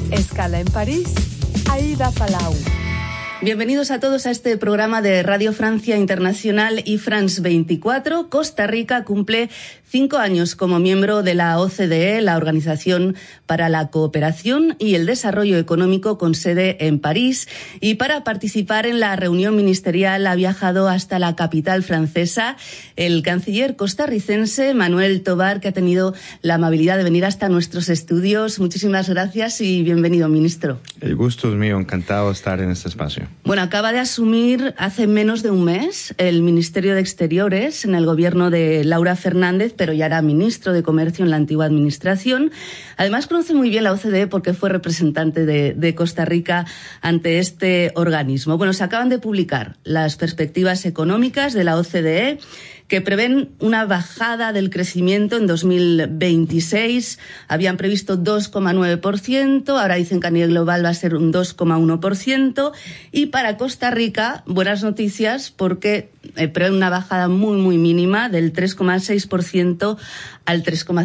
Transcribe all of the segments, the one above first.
Escala en París, Aida Palau. Bienvenidos a todos a este programa de Radio Francia Internacional y France 24. Costa Rica cumple 5 años como miembro de la OCDE, la Organización para la Cooperación y el Desarrollo Económico con sede en París. Y para participar en la reunión ministerial ha viajado hasta la capital francesa el canciller costarricense Manuel Tovar, que ha tenido la amabilidad de venir hasta nuestros estudios. Muchísimas gracias y bienvenido, ministro. El gusto es mío, encantado de estar en este espacio. Bueno, acaba de asumir hace menos de un mes el Ministerio de Exteriores en el gobierno de Laura Fernández, pero ya era ministro de Comercio en la antigua administración. Además, conoce muy bien la OCDE porque fue representante de Costa Rica ante este organismo. Bueno, se acaban de publicar las perspectivas económicas de la OCDE, que prevén una bajada del crecimiento en 2026. Habían previsto 2,9%, ahora dicen que a nivel global va a ser un 2,1%. Y para Costa Rica, buenas noticias, porque prevén una bajada muy mínima del 3,6% al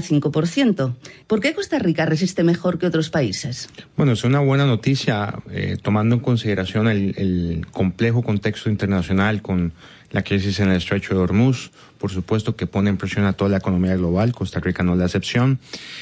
3,5%. ¿Por qué Costa Rica resiste mejor que otros países? Bueno, es una buena noticia, tomando en consideración el complejo contexto internacional con la crisis en el Estrecho de Hormuz, por supuesto que pone en presión a toda la economía global, Costa Rica no es la excepción,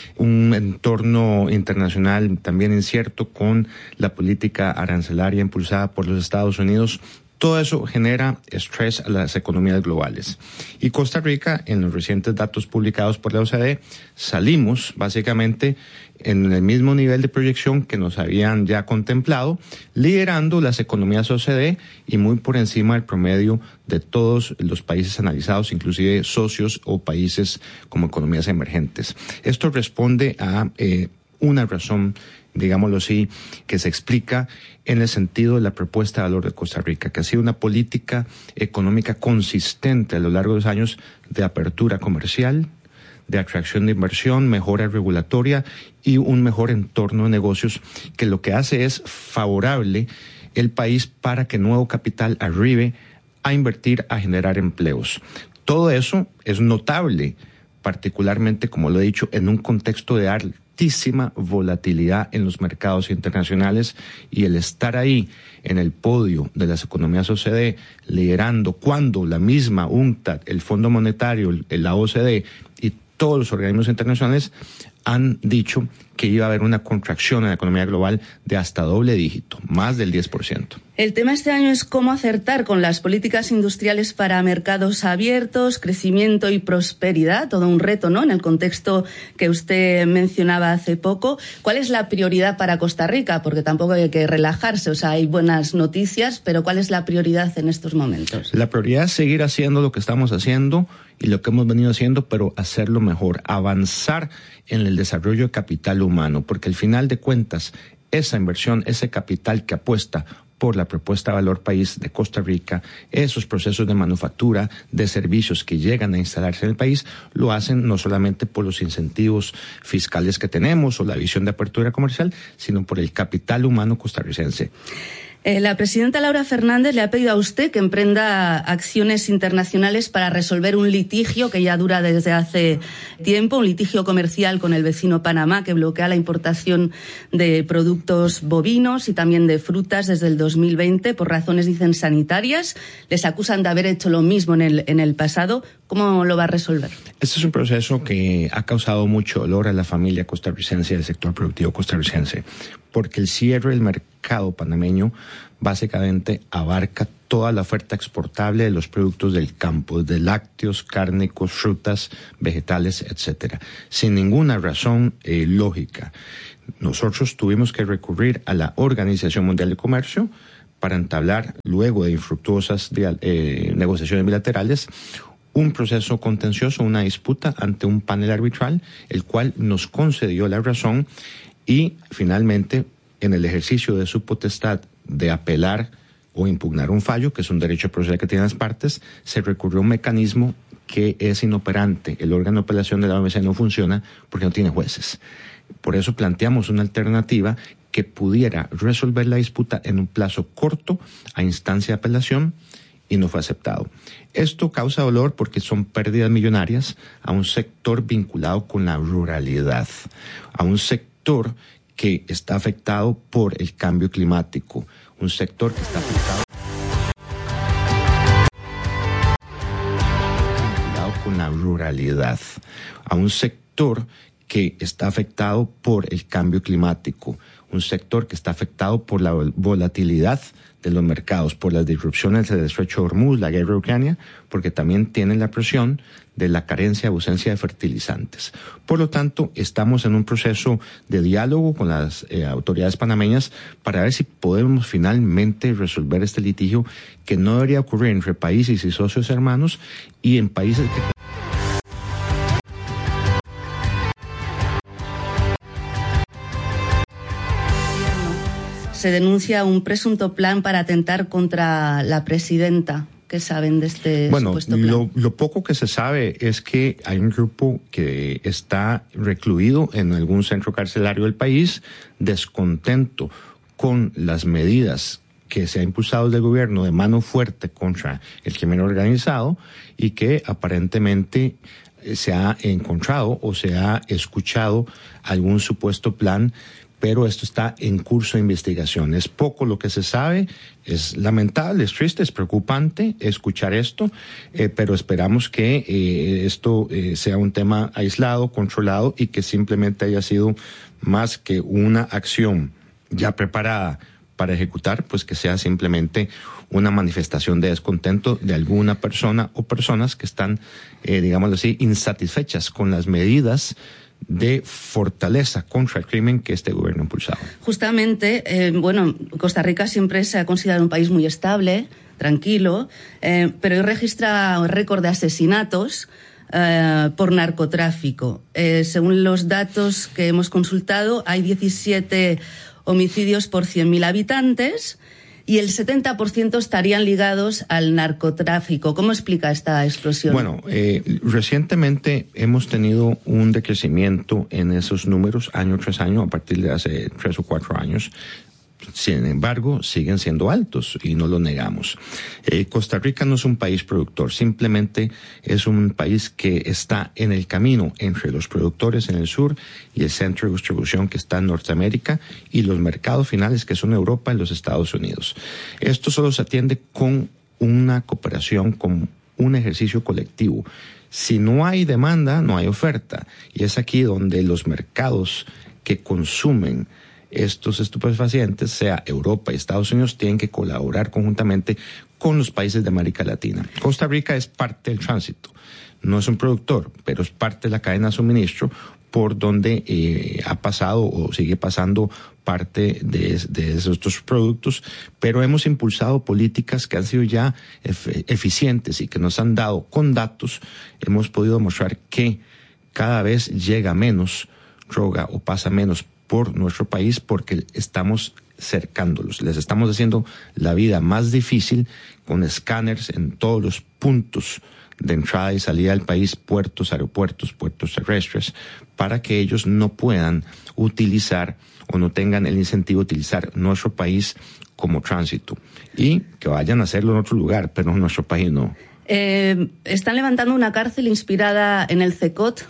un entorno internacional también incierto con la política arancelaria impulsada por los Estados Unidos. Todo eso genera estrés a las economías globales. Y Costa Rica, en los recientes datos publicados por la OCDE, salimos básicamente en el mismo nivel de proyección que nos habían ya contemplado, liderando las economías OCDE y muy por encima del promedio de todos los países analizados, inclusive socios o países como economías emergentes. Esto responde a una razón, digámoslo así, que se explica en el sentido de la propuesta de valor de Costa Rica, que ha sido una política económica consistente a lo largo de los años de apertura comercial, de atracción de inversión, mejora regulatoria y un mejor entorno de negocios, que lo que hace es favorable el país para que nuevo capital arribe a invertir, a generar empleos. Todo eso es notable, particularmente, como lo he dicho, en un contexto de altísima volatilidad en los mercados internacionales, y el estar ahí en el podio de las economías OCDE, liderando cuando la misma UNCTAD, el Fondo Monetario, la OCDE y todos los organismos internacionales han dicho que iba a haber una contracción en la economía global de hasta doble dígito, más del 10%. El tema este año es cómo acertar con las políticas industriales para mercados abiertos, crecimiento y prosperidad, todo un reto, ¿no?, en el contexto que usted mencionaba hace poco. ¿Cuál es la prioridad para Costa Rica? Porque tampoco hay que relajarse, o sea, hay buenas noticias, pero ¿cuál es la prioridad en estos momentos? La prioridad es seguir haciendo lo que estamos haciendo y lo que hemos venido haciendo, pero hacerlo mejor, avanzar en el desarrollo de capital humano, porque al final de cuentas, esa inversión, ese capital que apuesta por la propuesta de valor país de Costa Rica, esos procesos de manufactura, de servicios que llegan a instalarse en el país, lo hacen no solamente por los incentivos fiscales que tenemos o la visión de apertura comercial, sino por el capital humano costarricense. La presidenta Laura Fernández le ha pedido a usted que emprenda acciones internacionales para resolver un litigio que ya dura desde hace tiempo, un litigio comercial con el vecino Panamá que bloquea la importación de productos bovinos y también de frutas desde el 2020 por razones, dicen, sanitarias. Les acusan de haber hecho lo mismo en el pasado. ¿Cómo lo va a resolver? Este es un proceso que ha causado mucho dolor a la familia costarricense y al sector productivo costarricense, porque el cierre del mercado panameño básicamente abarca toda la oferta exportable de los productos del campo, de lácteos, cárnicos, frutas, vegetales, etcétera, sin ninguna razón lógica. Nosotros tuvimos que recurrir a la Organización Mundial de Comercio para entablar, luego de infructuosas negociaciones bilaterales, un proceso contencioso, una disputa ante un panel arbitral, el cual nos concedió la razón y finalmente, en el ejercicio de su potestad de apelar o impugnar un fallo, que es un derecho procesal que tienen las partes, se recurrió a un mecanismo que es inoperante. El órgano de apelación de la OMC no funciona porque no tiene jueces. Por eso planteamos una alternativa que pudiera resolver la disputa en un plazo corto a instancia de apelación, y no fue aceptado. Esto causa dolor porque son pérdidas millonarias a un sector vinculado con la ruralidad, a un sector que está afectado por el cambio climático, un sector que está afectado con la ruralidad, a un sector que está afectado por el cambio climático, un sector que está afectado por la volatilidad de los mercados, por las disrupciones del estrecho de Hormuz, la guerra de Ucrania, porque también tienen la presión de la carencia, ausencia de fertilizantes. Por lo tanto, estamos en un proceso de diálogo con las autoridades panameñas para ver si podemos finalmente resolver este litigio que no debería ocurrir entre países y socios hermanos y en países que... Se denuncia un presunto plan para atentar contra la presidenta. ¿Qué saben de este supuesto plan? Lo poco que se sabe es que hay un grupo que está recluido en algún centro carcelario del país, descontento con las medidas que se ha impulsado desde el gobierno de mano fuerte contra el crimen organizado y que aparentemente se ha encontrado o se ha escuchado algún supuesto plan, pero esto está en curso de investigación. Es poco lo que se sabe, es lamentable, es triste, es preocupante escuchar esto, pero esperamos que esto sea un tema aislado, controlado y que simplemente haya sido más que una acción ya preparada para ejecutar, pues que sea simplemente una manifestación de descontento de alguna persona o personas que están, digámoslo así, insatisfechas con las medidas de fortaleza contra el crimen que este gobierno ha impulsado. Justamente, Costa Rica siempre se ha considerado un país muy estable, tranquilo, pero hoy registra récord de asesinatos por narcotráfico. Según los datos que hemos consultado, hay 17 homicidios por 100.000 habitantes y el 70% estarían ligados al narcotráfico. ¿Cómo explica esta explosión? Bueno, recientemente hemos tenido un decrecimiento en esos números año tras año, a partir de hace 3 o 4 años. Sin embargo, siguen siendo altos y no lo negamos. Costa Rica no es un país productor, simplemente es un país que está en el camino entre los productores en el sur y el centro de distribución que está en Norteamérica y los mercados finales que son Europa y los Estados Unidos. Esto solo se atiende con una cooperación, con un ejercicio colectivo. Si no hay demanda, no hay oferta. Y es aquí donde los mercados que consumen estos estupefacientes, sea Europa y Estados Unidos, tienen que colaborar conjuntamente con los países de América Latina. Costa Rica es parte del tránsito, no es un productor, pero es parte de la cadena de suministro por donde ha pasado o sigue pasando parte de estos productos, pero hemos impulsado políticas que han sido ya eficientes y que nos han dado con datos, hemos podido demostrar que cada vez llega menos droga o pasa menos por nuestro país porque estamos cercándolos, les estamos haciendo la vida más difícil con escáneres en todos los puntos de entrada y salida del país, puertos, aeropuertos, puertos terrestres, para que ellos no puedan utilizar o no tengan el incentivo de utilizar nuestro país como tránsito y que vayan a hacerlo en otro lugar, pero en nuestro país no. Están levantando una cárcel inspirada en el CECOT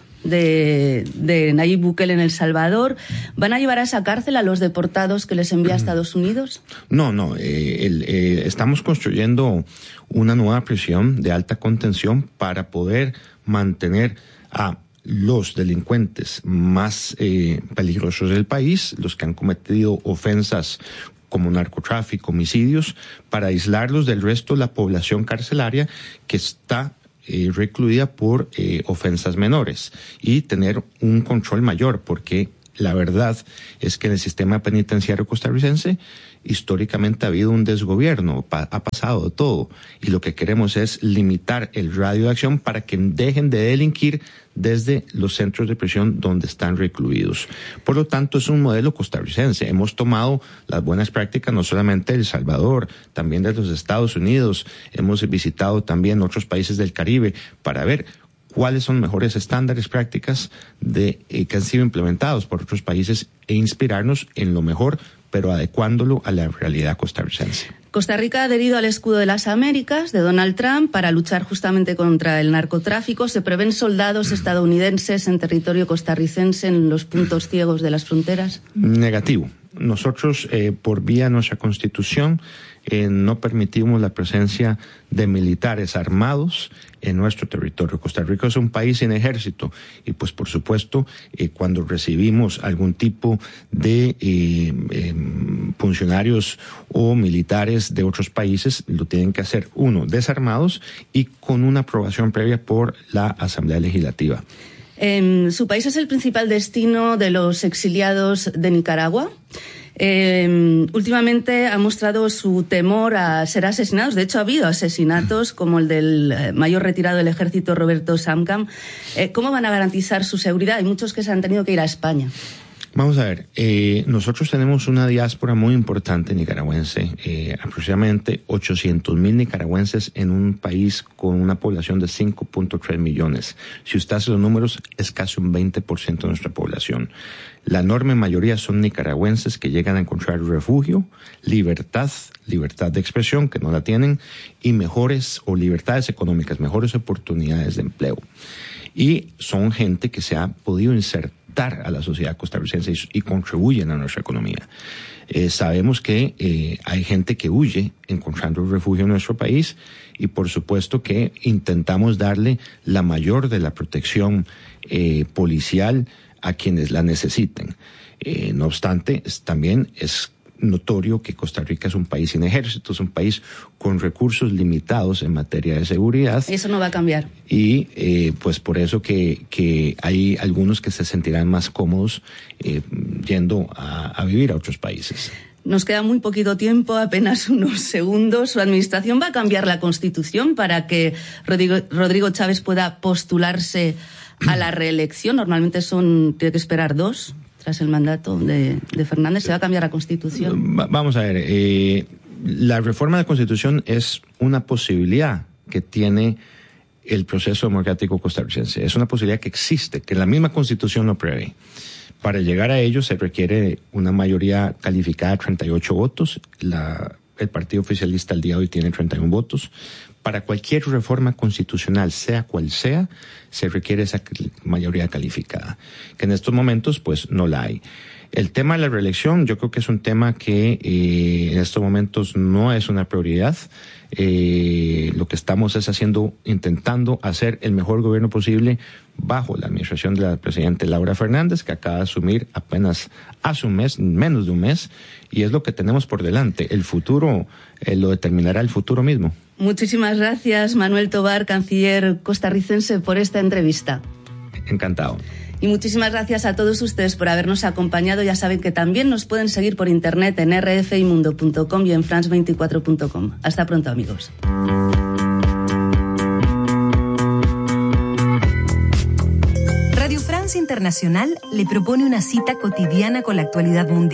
de Nayib Bukele en El Salvador. ¿Van a llevar a esa cárcel a los deportados que les envía a Estados Unidos? No. Estamos construyendo una nueva prisión de alta contención para poder mantener a los delincuentes más peligrosos del país, los que han cometido ofensas como narcotráfico, homicidios, para aislarlos del resto de la población carcelaria que está recluida por ofensas menores y tener un control mayor, porque la verdad es que en el sistema penitenciario costarricense históricamente ha habido un desgobierno, ha pasado de todo, y lo que queremos es limitar el radio de acción para que dejen de delinquir desde los centros de prisión donde están recluidos. Por lo tanto, es un modelo costarricense. Hemos tomado las buenas prácticas no solamente de El Salvador, también de los Estados Unidos, hemos visitado también otros países del Caribe para ver cuáles son mejores estándares, prácticas que han sido implementados por otros países e inspirarnos en lo mejor pero adecuándolo a la realidad costarricense. Costa Rica ha adherido al Escudo de las Américas de Donald Trump para luchar justamente contra el narcotráfico. ¿Se prevén soldados estadounidenses en territorio costarricense en los puntos ciegos de las fronteras? Negativo. Nosotros, por vía de nuestra Constitución, no permitimos la presencia de militares armados en nuestro territorio. Costa Rica es un país sin ejército y pues por supuesto cuando recibimos algún tipo de funcionarios o militares de otros países lo tienen que hacer, uno, desarmados y con una aprobación previa por la Asamblea Legislativa. Su país es el principal destino de los exiliados de Nicaragua. Últimamente ha mostrado su temor a ser asesinados. De hecho, ha habido asesinatos como el del mayor retirado del ejército, Roberto Samcam. ¿Cómo van a garantizar su seguridad? Hay muchos que se han tenido que ir a España. Vamos a ver, nosotros tenemos una diáspora muy importante nicaragüense, aproximadamente 800,000 nicaragüenses en un país con una población de 5.3 millones. Si usted hace los números, es casi un 20% de nuestra población. La enorme mayoría son nicaragüenses que llegan a encontrar refugio, libertad de expresión, que no la tienen, y mejores o libertades económicas, mejores oportunidades de empleo. Y son gente que se ha podido insertar a la sociedad costarricense y contribuyen a nuestra economía. Sabemos que hay gente que huye encontrando refugio en nuestro país y por supuesto que intentamos darle la mayor de la protección policial a quienes la necesiten. No obstante, también es notorio que Costa Rica es un país sin ejército, es un país con recursos limitados en materia de seguridad. Eso no va a cambiar. Y pues por eso que hay algunos que se sentirán más cómodos yendo a vivir a otros países. Nos queda muy poquito tiempo, apenas unos segundos. Su administración va a cambiar la Constitución para que Rodrigo Chávez pueda postularse a la reelección. Normalmente tiene que esperar 2. Tras el mandato de Fernández, ¿se va a cambiar la Constitución? Vamos a ver, la reforma de la Constitución es una posibilidad que tiene el proceso democrático costarricense. Es una posibilidad que existe, que la misma Constitución lo prevé. Para llegar a ello se requiere una mayoría calificada de 38 votos. El partido oficialista al día de hoy tiene 31 votos. Para cualquier reforma constitucional, sea cual sea, se requiere esa mayoría calificada, que en estos momentos pues no la hay. El tema de la reelección yo creo que es un tema que en estos momentos no es una prioridad. Lo que estamos es intentando hacer el mejor gobierno posible bajo la administración de la presidenta Laura Fernández, que acaba de asumir apenas hace un mes, menos de un mes, y es lo que tenemos por delante. El futuro lo determinará el futuro mismo. Muchísimas gracias, Manuel Tovar, canciller costarricense, por esta entrevista. Encantado. Y muchísimas gracias a todos ustedes por habernos acompañado. Ya saben que también nos pueden seguir por internet en rfimundo.com y en france24.com. Hasta pronto, amigos. Radio France Internacional le propone una cita cotidiana con la actualidad mundial.